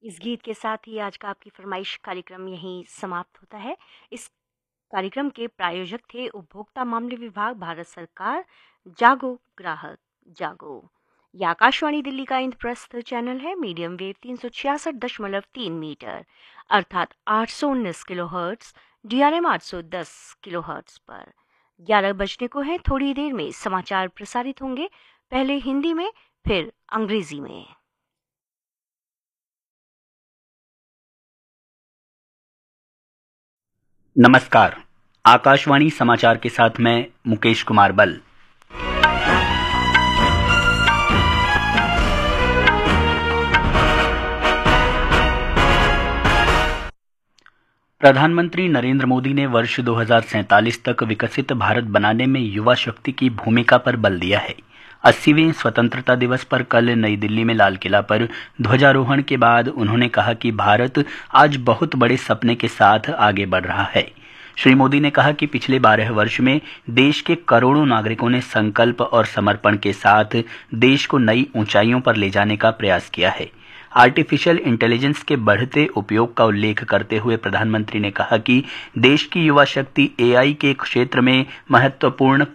इस गीत के साथ ही आज का आपकी फरमाइश कार्यक्रम यहीं समाप्त होता है। इस कार्यक्रम के प्रायोजक थे उपभोक्ता मामले विभाग, भारत सरकार। जागो ग्राहक जागो। यह आकाशवाणी दिल्ली का इंद्रप्रस्थ चैनल है। मीडियम वेव 366.3 मीटर अर्थात 819 किलोहर्ट्ज, DRM 810 किलोहर्ट्ज पर। 11 बजने को है। थोड़ी देर में समाचार प्रसारित होंगे, पहले हिंदी में फिर अंग्रेजी में। नमस्कार। आकाशवाणी समाचार के साथ मैं मुकेश कुमार बल। प्रधानमंत्री नरेंद्र मोदी ने वर्ष 2047 तक विकसित भारत बनाने में युवा शक्ति की भूमिका पर बल दिया है। 80वें स्वतंत्रता दिवस पर कल नई दिल्ली में लाल किला पर ध्वजारोहण के बाद उन्होंने कहा कि भारत आज बहुत बड़े सपने के साथ आगे बढ़ रहा है। श्री मोदी ने कहा कि पिछले 12 वर्ष में देश के करोड़ों नागरिकों ने संकल्प और समर्पण के साथ देश को नई ऊंचाइयों पर ले जाने का प्रयास किया है। आर्टिफिशियल इंटेलिजेंस के बढ़ते उपयोग का उल्लेख करते हुए प्रधानमंत्री ने कहा कि देश की युवा शक्ति AI के क्षेत्र में महत्वपूर्ण